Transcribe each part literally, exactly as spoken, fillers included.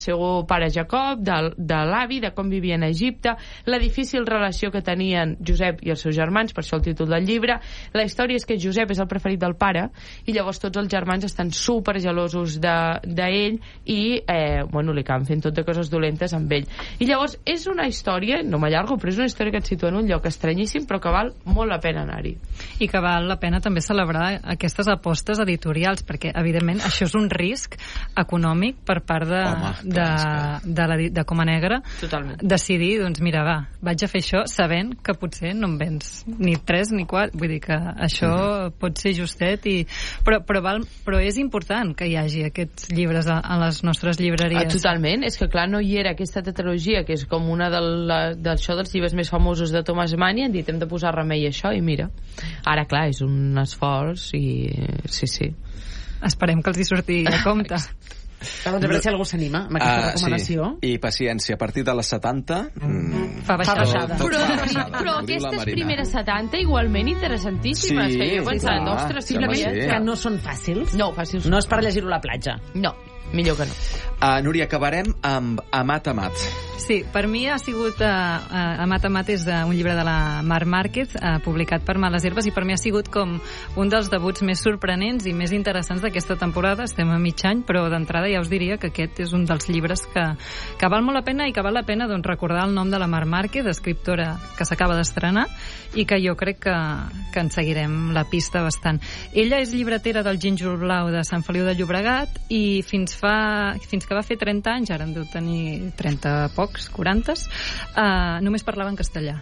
seu pare Jacob, de, de l'avi, de com vivien a Egipte, la difícil relació que tenien Josep i els seus germans, per això el títol del llibre. La història és que Josep és el preferit del pare i llavors tots els germans estan super gelosos d'ell de, de i eh, bueno, li acaben fent tot de coses dolentes amb ell. I llavors és una història, no m'allargo, però és una història que et situa en un lloc estranyíssim però que val molt la pena anar-hi. I que val la pena també celebrar aquestes apostes editorials, perquè evidentment això és un risc econòmic per part de... Home. De, de, la, de Coma Negra. Totalment. Decidir, doncs mira, va, vaig a fer això sabent que potser no em vens ni tres ni quatre, vull dir que això mm-hmm. pot ser justet i... però, però, val, però és important que hi hagi aquests llibres a, a les nostres llibreries. Ah, totalment, és que clar, no hi era aquesta tetralogia que és com una d'això de dels llibres més famosos de Thomas Mann i han dit hem de posar remei a això i mira, ara clar, és un esforç i sí, sí. Esperem que els hi surti a compte. Doncs a veure si algú s'anima amb aquesta uh, recomanació. Sí. I paciència, a partir de les setanta... Mm, fa baixada. Però, però, però aquestes primeres setanta igualment interessantíssimes, sí, que jo he pensat, clar, ostres, simplement sí. que no són fàcils. No, fàcils. No és per llegir-ho a la platja. No, millor que no. Uh, Núria, acabarem amb Amat Amat. Sí, per mi ha sigut uh, uh, Amat Amat és uh, un llibre de la Mar Márquez uh, publicat per Males Herbes i per mi ha sigut com un dels debuts més sorprenents i més interessants d'aquesta temporada. Estem a mig any, però d'entrada ja us diria que aquest és un dels llibres que, que val molt la pena i que val la pena doncs, recordar el nom de la Mar Márquez, escriptora que s'acaba d'estrenar i que jo crec que, que en seguirem la pista bastant. Ella és llibretera del Gínjol Blau de Sant Feliu de Llobregat i fins fa fins que va fer trenta anys, ara en deu tenir trenta pocs, quaranta, uh, només parlava en castellà.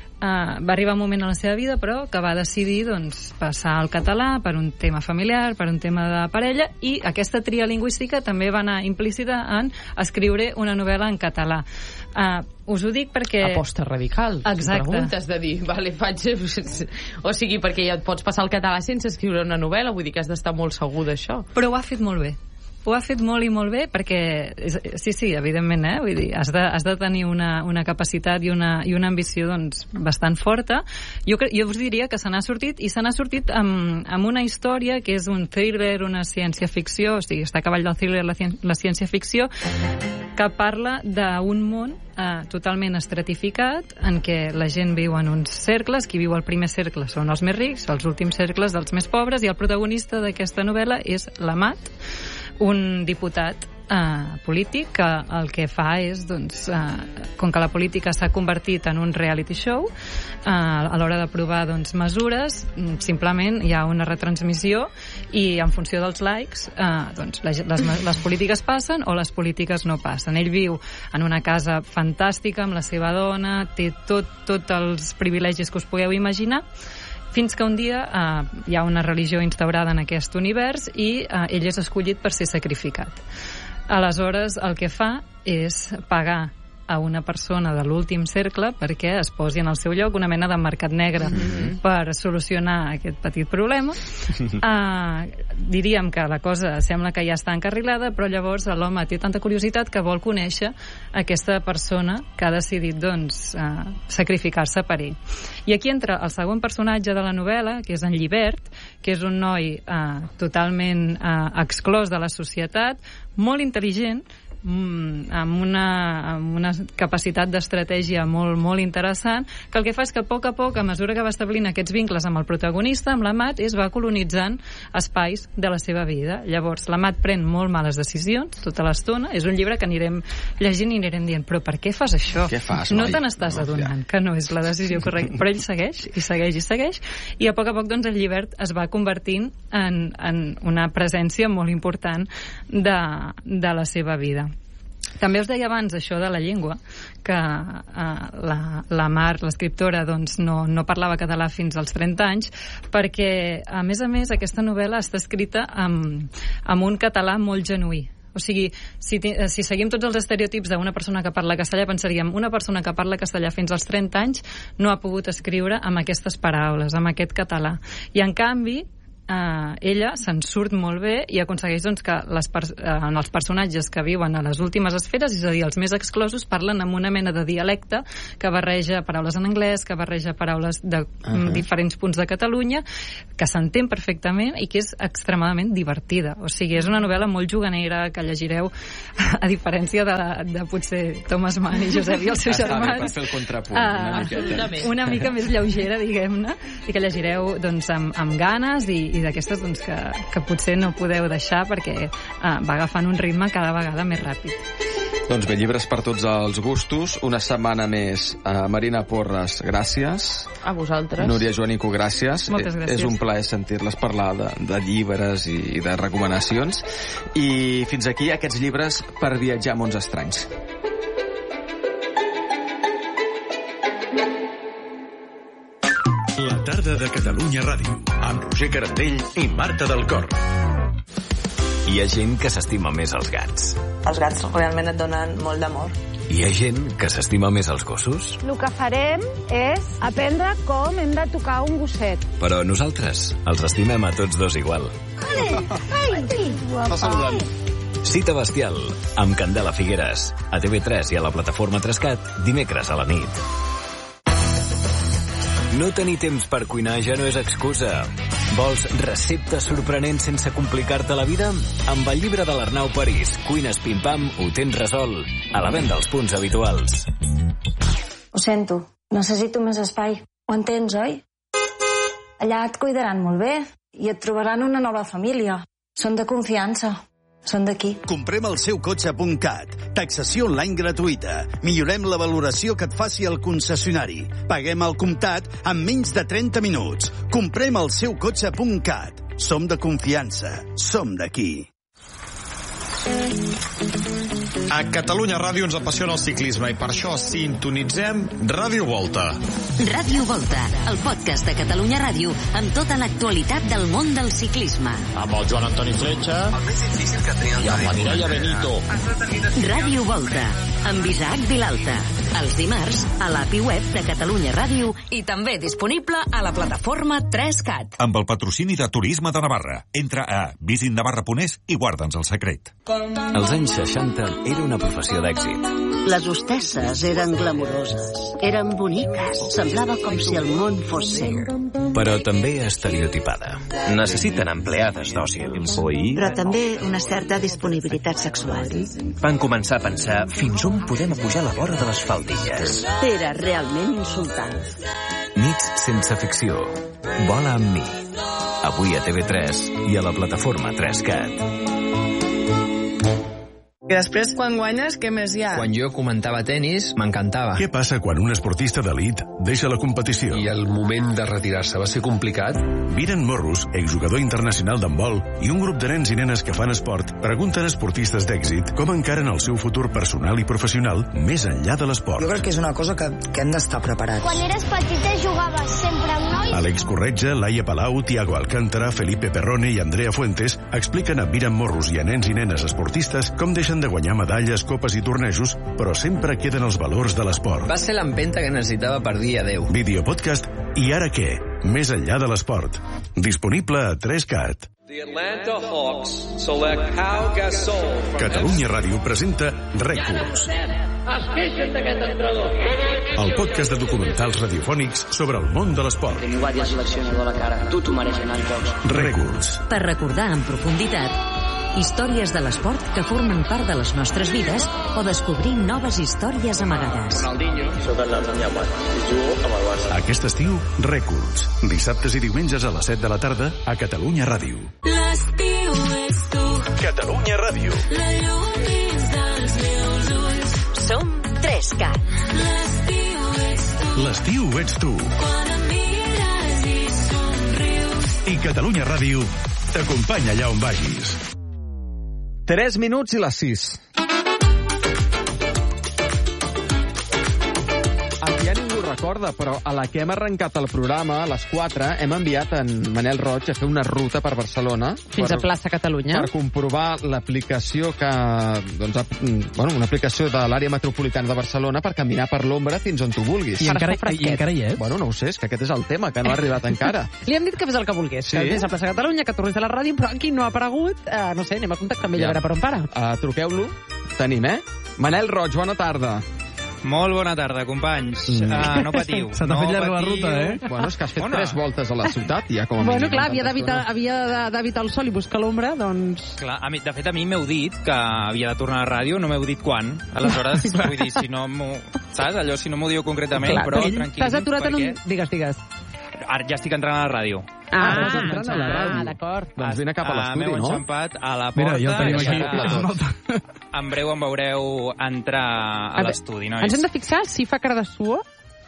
Uh, va arribar un moment a la seva vida, però que va decidir doncs, passar al català per un tema familiar, per un tema de parella, i aquesta tria lingüística també va anar implícita en escriure una novel·la en català. Uh, us ho dic perquè... Aposta radical. Exacte. Si preguntes de dir, vale, faig... O sigui, perquè ja et pots passar al català sense escriure una novel·la, vull dir que has d'estar molt segur d'això. Però ho ha fet molt bé. Ho ha fet molt i molt bé perquè, sí, sí, evidentment, eh? Vull dir, has de, has de tenir una, una capacitat i una, i una ambició doncs, bastant forta. Jo, jo us diria que se n'ha sortit, i se n'ha sortit amb, amb una història que és un thriller, una ciència-ficció, o sigui, està a cavall del thriller la, la ciència-ficció, que parla d'un món eh, totalment estratificat, en què la gent viu en uns cercles, qui viu al primer cercle són els més rics, els últims cercles dels més pobres, i el protagonista d'aquesta novel·la és l'Amat, un diputat eh, polític que el que fa és, doncs, eh, com que la política s'ha convertit en un reality show, eh, a l'hora d'aprovar doncs, mesures, simplement hi ha una retransmissió i en funció dels likes eh, doncs, les, les, les polítiques passen o les polítiques no passen. Ell viu en una casa fantàstica amb la seva dona, té tot, tots els privilegis que us pugueu imaginar, fins que un dia eh, hi ha una religió instaurada en aquest univers i eh, ell és escollit per ser sacrificat. Aleshores, el que fa és pagar a una persona de l'últim cercle perquè es posi en el seu lloc una mena de mercat negre mm-hmm. per solucionar aquest petit problema. Uh, diríem que la cosa sembla que ja està encarrilada, però llavors l'home té tanta curiositat que vol conèixer aquesta persona que ha decidit doncs, uh, sacrificar-se per ell. I aquí entra el segon personatge de la novel·la, que és en Llibert, que és un noi uh, totalment uh, exclòs de la societat, molt intel·ligent, amb una, amb una capacitat d'estratègia molt, molt interessant, que el que fa és que a poc a poc, a mesura que va establint aquests vincles amb el protagonista, amb l'Amat, es va colonitzant espais de la seva vida. Llavors l'Amat pren molt males decisions tota l'estona, és un llibre que anirem llegint i anirem dient, però per què fas això? Què fas, no te n'estàs no, adonant ja. Que no és la decisió correcta, però ell segueix i segueix i segueix, i a poc a poc doncs el Llibert es va convertint en, en una presència molt important de, de la seva vida. També us deia abans això de la llengua, que eh, la, la Mar, l'escriptora, doncs, no, no parlava català fins als trenta anys, perquè, a més a més, aquesta novel·la està escrita amb, amb un català molt genuí. O sigui, si, si seguim tots els estereotips d'una persona que parla castellà, pensaríem, una persona que parla castellà fins als trenta anys no ha pogut escriure amb aquestes paraules, amb aquest català. I, en canvi, eh, ella se'n surt molt bé i aconsegueix doncs, que les per- eh, els personatges que viuen a les últimes esferes, és a dir, els més exclosos, parlen amb una mena de dialecte que barreja paraules en anglès, que barreja paraules de uh-huh. diferents punts de Catalunya, que s'entén perfectament i que és extremadament divertida. O sigui, és una novel·la molt juganera que llegireu, a diferència de, de potser Thomas Mann i Josep i els seus germans. Per fer el contrapunt, una miqueta. Una mica més lleugera, diguem-ne, i que llegireu doncs, amb, amb ganes i, i d'aquestes doncs, que, que potser no podeu deixar perquè eh, va agafant un ritme cada vegada més ràpid. Doncs bé, llibres per tots els gustos. Una setmana més. Uh, Marina Porres, gràcies. A vosaltres. Núria Joanico, gràcies. Moltes gràcies. És un plaer sentir-les parlar de, de llibres i, i de recomanacions. I fins aquí aquests llibres per viatjar a mons estranys. La tarda de Catalunya Ràdio, amb Roger Carandell i Marta del Cor. Hi ha gent que s'estima més els gats. Els gats realment et donen molt d'amor. Hi ha gent que s'estima més els gossos. El que farem és aprendre com hem de tocar un gosset. Però nosaltres els estimem a tots dos igual. Ai, ai, guapa. Cita Bestial, amb Candela Figueres, a T V tres i a la plataforma Trescat, dimecres a la nit. No tenir temps per cuinar ja no és excusa. Vols receptes sorprenents sense complicar-te la vida? Amb el llibre de l'Arnau París, Cuines Pim-Pam, ho tens resolt. A la venda als punts habituals. Ho sento, necessito més espai. Ho entens, oi? Allà et cuidaran molt bé i et trobaran una nova família. Són de confiança. Són d'aquí. Comprem el seu cotxe punt cat. Taxació online gratuïta. Millorem la valoració que et faci el concessionari. Paguem al comptat en menys de trenta minuts. Comprem el seu cotxe punt cat. Som de confiança. Som d'aquí. A Catalunya Ràdio ens apassiona el ciclisme i per això sintonitzem Ràdio Volta. Ràdio Volta, el podcast de Catalunya Ràdio amb tota l'actualitat del món del ciclisme. Amb el Joan Antoni Fletxa i amb la Mireia Benito. Ràdio Volta, amb Isaac Vilalta. Els dimarts a l'A P I web de Catalunya Ràdio i també disponible a la plataforma tres cat. Amb el patrocini de Turisme de Navarra. Entra a visit navarra punt es i guarda'ns el secret. Als anys seixanta era una professió d'èxit. Les hostesses eren glamuroses, eren boniques, semblava com si el món fos seu. Però també estereotipada. Necessiten empleades dòcils. Però també una certa disponibilitat sexual. Van començar a pensar fins on podem pujar la vora de les faldilles. Era realment insultant. Nits sense ficció. Vola amb mi. Avui a T V tres i a la plataforma tres cat. I després, quan guanyes, què més hi ha? Quan jo comentava tenis, m'encantava. Què passa quan un esportista d'elit deixa la competició? I el moment de retirar-se va ser complicat? Viren Morros, exjugador internacional d'handbol, i un grup de nens i nenes que fan esport pregunten a esportistes d'èxit com encaren el seu futur personal i professional més enllà de l'esport. Jo crec que és una cosa que, que hem d'estar preparats. Quan eres petita jugaves sempre amb nois? Àlex Corretja, Laia Palau, Tiago Alcántara, Felipe Perrone i Andrea Fuentes expliquen a Viren Morros i a nens i nenes esportistes com deixen de guanyar medalles, copes i tornejos, però sempre queden els valors de l'esport. Va ser l'empenta que necessitava per dir adeu. Videopodcast I ara què? Més enllà de l'esport. Disponible a tres cat. The Atlanta Hawks select Pau Gasol. Catalunya Ràdio presenta Rècords. Es queixen d'aquest entrenador. El podcast de documentals radiofònics sobre el món de l'esport. Teniu diversos seleccionadors a la cara. Tu t'ho mereixes anar als jocs. Rècords. Per recordar en profunditat històries de l'esport que formen part de les nostres vides o descobrir noves històries amagades. Ronaldinho. Soc el Damià Mat. Jugo amb el Barça. Aquest estiu, Rècords. Dissabtes i diumenges a les set de la tarda a Catalunya Ràdio. L'estiu ets tu. Catalunya Ràdio. La llum dins dels meus ulls. Som tres cat. L'estiu ets tu. L'estiu ets tu. Quan em mires i somrius. I Catalunya Ràdio t'acompanya allà on vagis. tres minuts i les sis. Aquí hi ha ningú recorda, però a la que hem arrencat el programa, a les quatre, hem enviat en Manel Roig a fer una ruta per Barcelona. Fins per, a plaça Catalunya. Per comprovar l'aplicació que... Doncs, bueno, una aplicació de l'àrea metropolitana de Barcelona per caminar per l'ombra fins on tu vulguis. I encara, i encara hi és? Bueno, no ho sé, és que aquest és el tema, que no ha arribat encara. Li hem dit que fes el que volgués, sí. Que vés a plaça Catalunya, que tornés a la ràdio, però aquí no ha aparegut. Uh, no sé, anem a contactar amb ell ja. A veure per on para. Uh, truqueu-lo. Tenim, eh? Manel Roig, bona tarda. Molt bona tarda, companys. Mm. Uh, no patiu. Se t'ha no fet llarga la ruta, eh? Bueno, és que has fet bona. tres voltes a la ciutat, ja com a bueno, mínim. Bueno, clar, havia d'evitar, havia d'evitar el sol i buscar l'ombra, doncs... Clar, a mi, de fet, a mi m'heu dit que havia de tornar a la ràdio, no m'heu dit quan. Aleshores, vull dir, si no m'ho... Saps? Allò, si no m'ho diu concretament, clar, però tranquil. T'has aturat en un... Digues, digues. Ara ja estic entrant a la ràdio. Ah, ah, ah d'acord. Doncs vine cap a l'estudi, no? M'heu enxampat a la porta. Mira, ja el tenim aquí. En breu em veureu entrar a l'estudi, nois. Ens hem de fixar si fa cara de suor.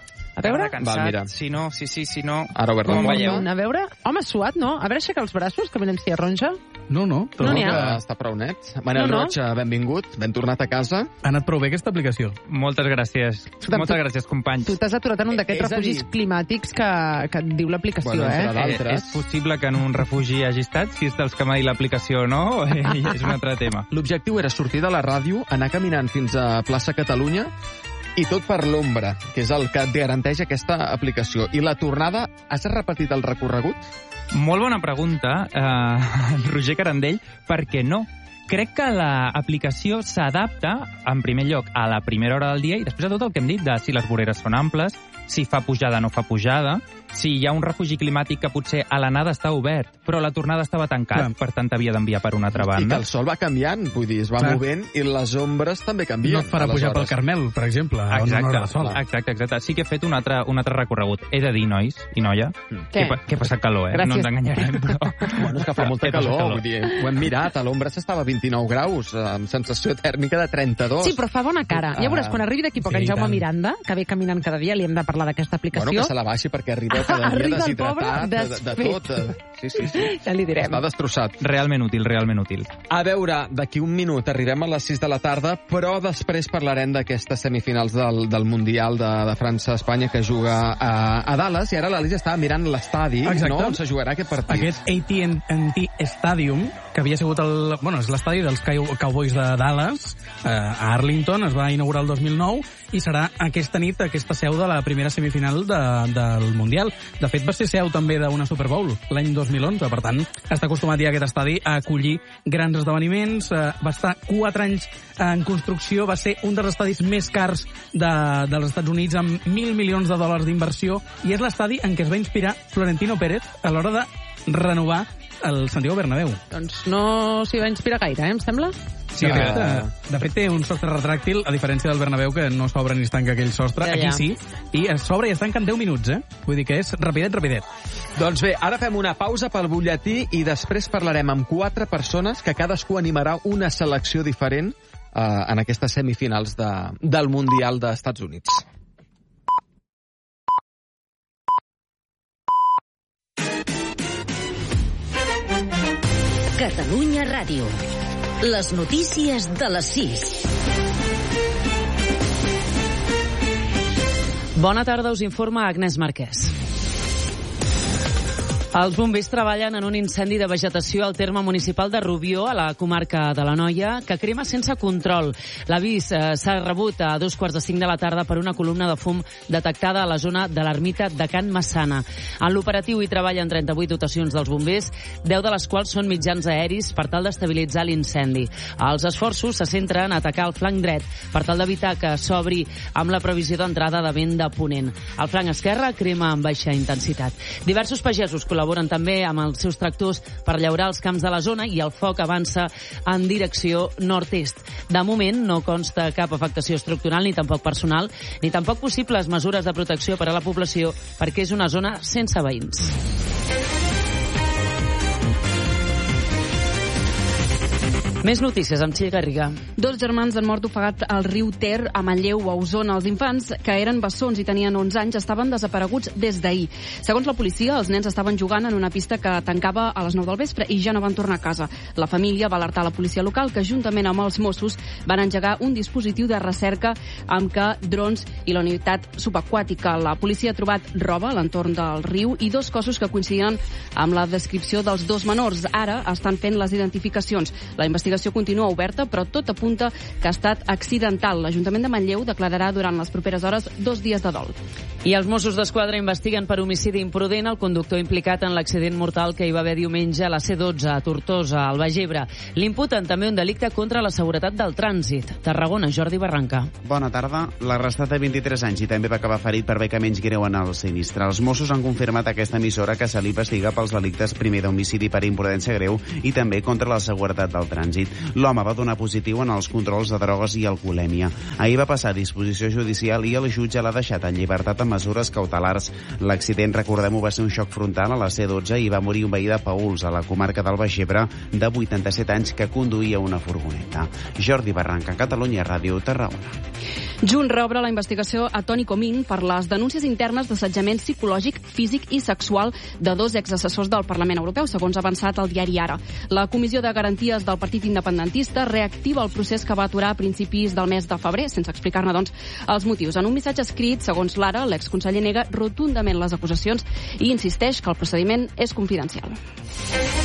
A veure? Cansat, Val, si no, sí, sí, si no... Ara obert la porta. A veure... Home, suat, no? A veure, aixeca els braços, que venem si arronja. No, no. No n'hi ha. Que està prou net. Manel no, no. Roig, benvingut. Ben tornat a casa. Ha anat prou bé aquesta aplicació. Moltes gràcies. Escolta, Moltes tu, gràcies, companys. Tu t'has aturat en un d'aquests refugis dir... climàtics que, que et diu l'aplicació, bueno, eh? eh? És possible que en un refugi hagi estat, si és dels que m'ha dit l'aplicació o no, eh, és un altre tema. L'objectiu era sortir de la ràdio, anar caminant fins a plaça Catalunya, i tot per l'ombra, que és el que et garanteix aquesta aplicació. I la tornada, has repetit el recorregut? Molt bona pregunta, eh, Roger Carandell, perquè no. Crec que l'aplicació s'adapta, en primer lloc, a la primera hora del dia i després a tot el que hem dit de si les voreres són amples, si fa pujada o no fa pujada, si hi ha un refugi climàtic que potser a l'anada està obert, però la tornada estava tancat, clar. Per tant havia d'enviar per una altra banda. I que el sol va canviant, vull dir, es va clar. movent i les ombres també canvien. No et farà pujar pel Carmel, per exemple, exacte, a una hora de sol. Exacte, exacte. Sí que he fet un altre, un altre recorregut. He de dir, nois i noia, mm. que, que passa calor, eh? Gràcies. No ens enganyarem, però... Bueno, és que fa molta calor, calor, vull dir, ho hem mirat, a l'ombra s'estava a vint-i-nou graus, amb sensació tèrmica de trenta-dos. Sí, però fa bona cara. Ja veuràs, quan arribi d'aquí poc sí, en Jaume tant. Miranda, que ve caminant cada dia, li hem de parlar d'aquesta aplicació. Bueno, que se la baixi perquè arriba cada dia deshidratat, de, de, de tot. Sí, sí, sí. Ja li direm. Està destrossat. Realment útil, realment útil. A veure, d'aquí un minut arribem a les sis de la tarda, però després parlarem d'aquestes semifinals del, del Mundial de, de França-Espanya que juga a, a Dallas, i ara l'Alice estava mirant l'estadi, no? On se jugarà aquest partit. Aquest A T and T Stadium, que havia sigut el... Bueno, és l'estadi dels Cowboys de Dallas, eh, a Arlington, es va inaugurar el dos mil nou, i serà aquesta nit aquesta seu de la primera semifinal de, del Mundial. De fet, va ser seu també d'una Super Bowl l'any dos mil onze, per tant, està acostumat ja aquest estadi a acollir grans esdeveniments. Eh, va estar quatre anys en construcció, va ser un dels estadis més cars de, dels Estats Units, amb mil milions de dòlars d'inversió, i és l'estadi en què es va inspirar Florentino Pérez a l'hora de renovar el Santiago Bernabéu. Doncs no s'hi va inspirar gaire, eh, em sembla? Sí, de fet, de fet té un sostre retràctil, a diferència del Bernabéu, que no s'obre ni es tanca aquell sostre. Ja, ja. Aquí sí, i es s'obre i es tanca en deu minuts, eh? Vull dir que és rapidet, rapidet. Doncs bé, ara fem una pausa pel butlletí i després parlarem amb quatre persones que cadascú animarà una selecció diferent eh, en aquestes semifinals de, del Mundial dels Estats Units. Catalunya Ràdio. Les notícies de les sis. Bona tarda, us informa Agnès Marquès. Els bombers treballen en un incendi de vegetació al terme municipal de Rubió, a la comarca de l'Anoia, que crema sense control. L'avís eh, s'ha rebut a dos quarts de cinc de la tarda per una columna de fum detectada a la zona de l'ermita de Can Massana. En l'operatiu hi treballen trenta-vuit dotacions dels bombers, deu de les quals són mitjans aeris per tal d'estabilitzar l'incendi. Els esforços se centren a atacar el flanc dret per tal d'evitar que s'obri amb la previsió d'entrada de vent de ponent. El flanc esquerre crema amb baixa intensitat. Diversos pagesos col·laboren també amb els seus tractors per llaurar els camps de la zona i el foc avança en direcció nord-est. De moment no consta cap afectació estructural ni tampoc personal, ni tampoc possibles mesures de protecció per a la població perquè és una zona sense veïns. Més notícies amb Txell Garriga. Dos germans han mort ofegat al riu Ter, a Manlleu, a Osona. Els infants, que eren bessons i tenien onze anys, estaven desapareguts des d'ahir. Segons la policia, els nens estaven jugant en una pista que tancava a les nou del vespre i ja no van tornar a casa. La família va alertar la policia local, que juntament amb els Mossos van engegar un dispositiu de recerca amb què drons i la unitat subaquàtica. La policia ha trobat roba a l'entorn del riu i dos cossos que coincidien amb la descripció dels dos menors. Ara estan fent les identificacions. La investigació continua oberta, però tot apunta que ha estat accidental. L'Ajuntament de Manlleu declararà durant les properes hores dos dies de dol. I els Mossos d'Esquadra investiguen per homicidi imprudent el conductor implicat en l'accident mortal que hi va haver diumenge a la C dotze a Tortosa, al Baix Ebre. L'imputen també un delicte contra la seguretat del trànsit. Tarragona, Jordi Barranca. Bona tarda. L'arrestat de vint-i-tres anys i també va acabar ferit per beca menys greu en el sinistre. Els Mossos han confirmat a aquesta emissora que se l'investiga pels delictes primer d'homicidi per imprudència greu i també contra la seguretat del trànsit. L'home va donar positiu en els controls de drogues i alcoholèmia. Ahir va passar a disposició judicial i el jutge l'ha deixat en llibertat amb mesures cautelars. L'accident, recordem-ho, va ser un xoc frontal a la C dotze i va morir un veí de Paüls, a la comarca del Baix Ebre, de vuitanta-set anys, que conduïa una furgoneta. Jordi Barranca, Catalunya Ràdio, Tarragona. Junt reobre la investigació a Toni Comín per les denúncies internes d'assetjament psicològic, físic i sexual de dos exassessors del Parlament Europeu, segons ha avançat el diari Ara. La Comissió de Garanties del Partit Independentista reactiva el procés que va aturar a principis del mes de febrer, sense explicar-ne, doncs, els motius. En un missatge escrit, segons l'Ara, l'exconseller nega rotundament les acusacions i insisteix que el procediment és confidencial.